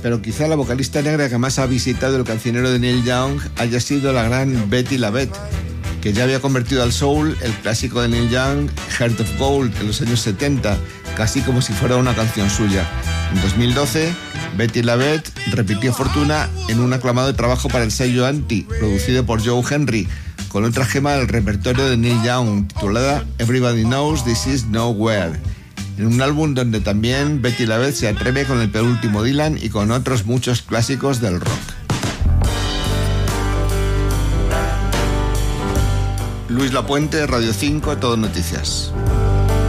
pero quizá la vocalista negra que más ha visitado el cancionero de Neil Young haya sido la gran Betty LaBette, que ya había convertido al soul el clásico de Neil Young, Heart of Gold, en los años 70, casi como si fuera una canción suya. En 2012, Betty LaBette repitió fortuna en un aclamado trabajo para el sello Anti, producido por Joe Henry, con otra gema del repertorio de Neil Young, titulada Everybody Knows This Is Nowhere, en un álbum donde también Betty LaBette se atreve con el penúltimo Dylan y con otros muchos clásicos del rock. Luis Lapuente, Radio 5, Todo Noticias.